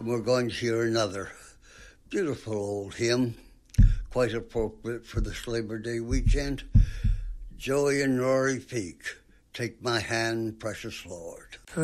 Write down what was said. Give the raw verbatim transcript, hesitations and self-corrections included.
And we're going to hear another beautiful old hymn, quite appropriate for this Labor Day weekend. Joey and Rory Peak, Take My Hand, Precious Lord.